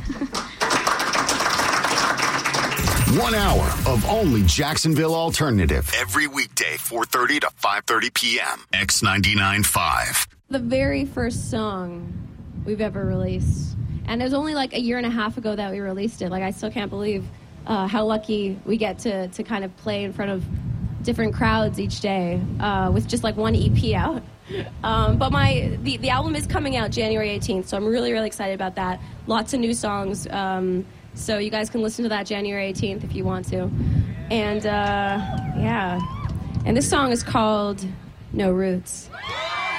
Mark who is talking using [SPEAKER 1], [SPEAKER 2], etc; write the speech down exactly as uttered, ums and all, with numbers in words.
[SPEAKER 1] One hour of only Jacksonville alternative. Every weekday, four thirty to five thirty p.m. X ninety-nine point five.
[SPEAKER 2] The very first song we've ever released. And it was only like a year and a half ago that we released it. Like, I still can't believe uh, how lucky we get to, to kind of play in front of different crowds each day uh, with just like one E P out. Um, but my the, the album is coming out January eighteenth, so I'm really, really excited about that. Lots of new songs. Um, so you guys can listen to that January eighteenth if you want to. And, uh, yeah. And this song is called No Roots.